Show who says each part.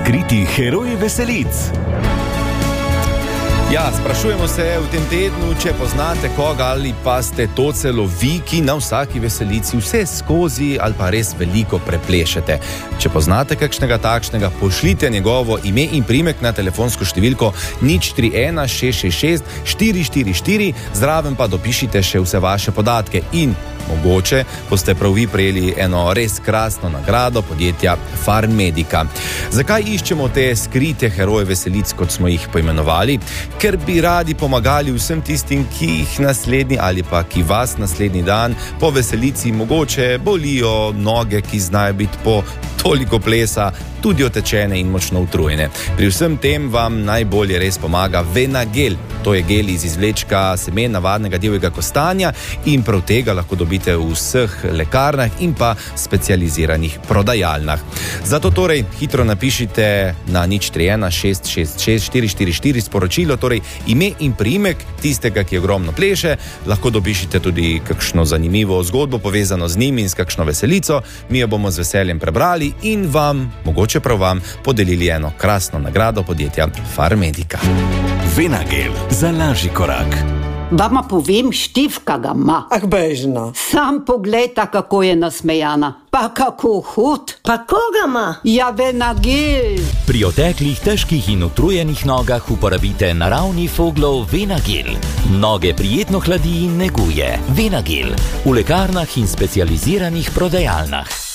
Speaker 1: Skriti heroj veselic.
Speaker 2: Ja, sprašujemo se v tem tednu, če poznate koga ali pa ste to celo vi, ki na vsaki veselici vse skozi ali pa res veliko preplešete. Če poznate kakšnega takšnega, pošljite njegovo ime in priimek na telefonsko številko 031 666 444, zraven pa dopišite še vse vaše podatke in mogoče boste prav vi prejeli eno res krasno nagrado podjetja Farmedica. Zakaj iščemo te skrite heroje veselic, kot smo jih poimenovali? Ker bi radi pomagali vsem tistim, ki jih naslednji ali pa ki vas naslednji dan po veselici mogoče bolijo noge, ki znajo biti po toliko plesa tudi otečene in močno utrujene. Pri vsem tem vam najbolje res pomaga Venagel. To je gel iz izvlečka semen navadnega divjega kostanja in prav tega lahko dobite v vseh lekarnah in pa specializiranih prodajalnah. Zato torej hitro napišite na 031 666 444 sporočilo, torej ime in priimek tistega, ki ogromno pleše, lahko dopišite tudi kakšno zanimivo zgodbo povezano z njim in s kakšno veselico, mi jo bomo z veseljem prebrali in vam, mogoče prav vam, podelili eno krasno nagrado podjetja Farmedica.
Speaker 1: Venagel za lažji korak.
Speaker 3: Vama povem, Štefka ga ima.
Speaker 4: Ah, bežno.
Speaker 3: Sam poglejta, kako je nasmejana. Pa kako hud.
Speaker 5: Pa koga ima?
Speaker 3: Ja, Venagel.
Speaker 6: Pri oteklih, težkih in utrujenih nogah uporabite naravni Foglov Venagel. Noge prijetno hladi in neguje. Venagel v lekarnah in specializiranih prodajalnah.